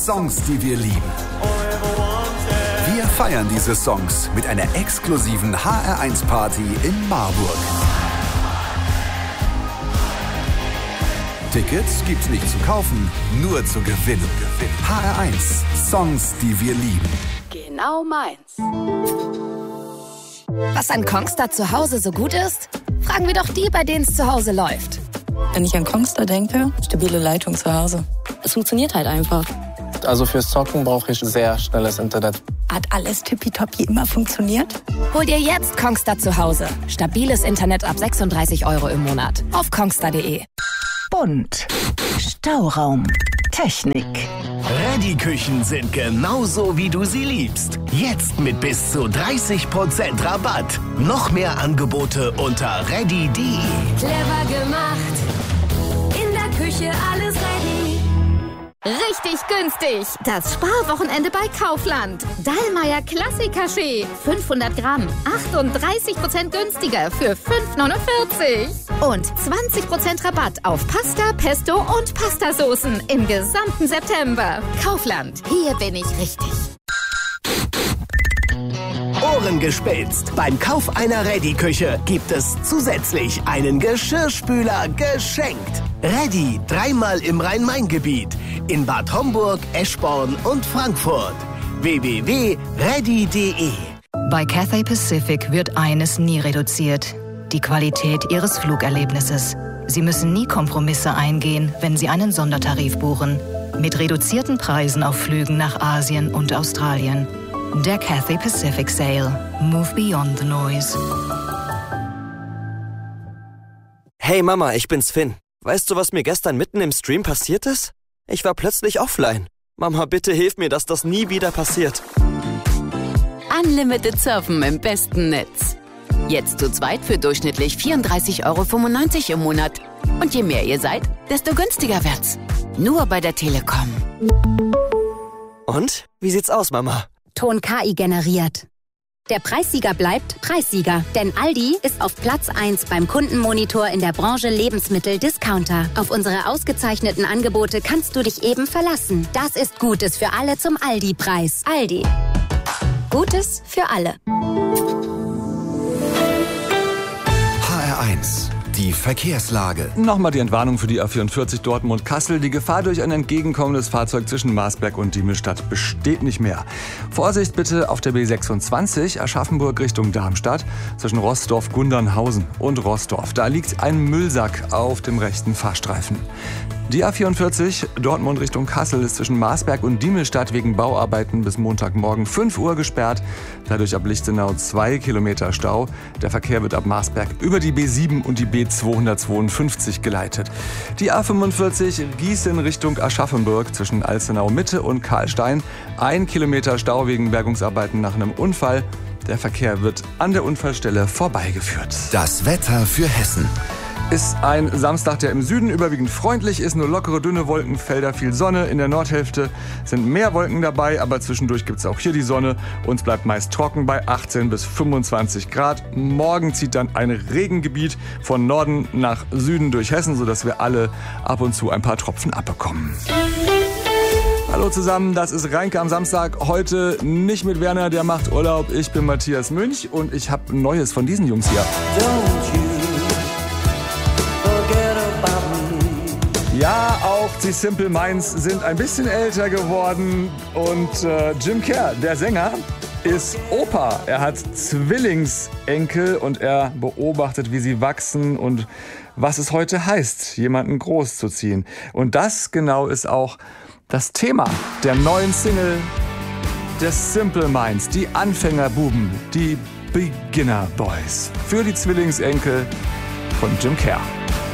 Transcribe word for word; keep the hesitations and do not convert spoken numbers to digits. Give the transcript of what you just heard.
Songs, die wir lieben. Wir feiern diese Songs mit einer exklusiven H R eins Party in Marburg. Tickets gibt's nicht zu kaufen, nur zu gewinnen. H R eins, Songs, die wir lieben. Genau meins. Was an Kongstar zu Hause so gut ist? Fragen wir doch die, bei denen es zu Hause läuft. Wenn ich an Kongstar denke, stabile Leitung zu Hause. Es funktioniert halt einfach. Also fürs Zocken brauche ich sehr schnelles Internet. Hat alles tippitoppi immer funktioniert? Hol dir jetzt Kongstar zu Hause. Stabiles Internet ab sechsunddreißig Euro im Monat. Auf kongstar punkt de. Bunt. Stauraum. Technik. Reddy-Küchen sind genauso, wie du sie liebst. Jetzt mit bis zu dreißig Prozent Rabatt. Noch mehr Angebote unter reddy punkt de. Clever gemacht. In der Küche alles ready. Richtig günstig. Das Sparwochenende bei Kaufland. Dallmayr Klassik-Kaffee. fünfhundert Gramm. achtunddreißig Prozent günstiger für fünf neunundvierzig. Und zwanzig Prozent Rabatt auf Pasta, Pesto und Pastasoßen im gesamten September. Kaufland. Hier bin ich richtig. Ohren gespitzt. Beim Kauf einer Reddy-Küche gibt es zusätzlich einen Geschirrspüler geschenkt. Reddy dreimal im Rhein-Main-Gebiet. In Bad Homburg, Eschborn und Frankfurt. w w w punkt reddy punkt de. Bei Cathay Pacific wird eines nie reduziert: die Qualität Ihres Flugerlebnisses. Sie müssen nie Kompromisse eingehen, wenn Sie einen Sondertarif buchen. Mit reduzierten Preisen auf Flügen nach Asien und Australien. Der Cathay Pacific Sale. Move beyond the noise. Hey Mama, ich bin's Finn. Weißt du, was mir gestern mitten im Stream passiert ist? Ich war plötzlich offline. Mama, bitte hilf mir, dass das nie wieder passiert. Unlimited Surfen im besten Netz. Jetzt zu zweit für durchschnittlich vierunddreißig Euro fünfundneunzig im Monat. Und je mehr ihr seid, desto günstiger wird's. Nur bei der Telekom. Und? Wie sieht's aus, Mama? Ton K I generiert. Der Preissieger bleibt Preissieger, denn Aldi ist auf Platz eins beim Kundenmonitor in der Branche Lebensmittel-Discounter. Auf unsere ausgezeichneten Angebote kannst du dich eben verlassen. Das ist Gutes für alle zum Aldi-Preis. Aldi. Gutes für alle. H R eins. Die Verkehrslage. Nochmal die Entwarnung für die A vierundvierzig Dortmund-Kassel. Die Gefahr durch ein entgegenkommendes Fahrzeug zwischen Marsberg und Diemelstadt besteht nicht mehr. Vorsicht bitte auf der B sechsundzwanzig Aschaffenburg Richtung Darmstadt zwischen Rossdorf-Gundernhausen und Rossdorf. Da liegt ein Müllsack auf dem rechten Fahrstreifen. Die A vierundvierzig Dortmund Richtung Kassel ist zwischen Marsberg und Diemelstadt wegen Bauarbeiten bis Montagmorgen fünf Uhr gesperrt. Dadurch ab Lichtenau zwei Kilometer Stau. Der Verkehr wird ab Marsberg über die B sieben und die B zweihundertzweiundfünfzig geleitet. Die A fünfundvierzig Gießen Richtung Aschaffenburg zwischen Alzenau Mitte und Karlstein. Ein Kilometer Stau wegen Bergungsarbeiten nach einem Unfall. Der Verkehr wird an der Unfallstelle vorbeigeführt. Das Wetter für Hessen. Ist ein Samstag, der im Süden überwiegend freundlich ist. Nur lockere, dünne Wolkenfelder, viel Sonne. In der Nordhälfte sind mehr Wolken dabei, aber zwischendurch gibt es auch hier die Sonne. Uns bleibt meist trocken bei achtzehn bis fünfundzwanzig Grad. Morgen zieht dann ein Regengebiet von Norden nach Süden durch Hessen, sodass wir alle ab und zu ein paar Tropfen abbekommen. Hallo zusammen, das ist Reinke am Samstag. Heute nicht mit Werner, der macht Urlaub. Ich bin Matthias Münch und ich habe Neues von diesen Jungs hier. Don't you Ja, auch die Simple Minds sind ein bisschen älter geworden und äh, Jim Kerr, der Sänger, ist Opa. Er hat Zwillingsenkel und er beobachtet, wie sie wachsen und was es heute heißt, jemanden großzuziehen. Und das genau ist auch das Thema der neuen Single des Simple Minds, die Anfängerbuben, die Beginner Boys. Für die Zwillingsenkel von Jim Kerr.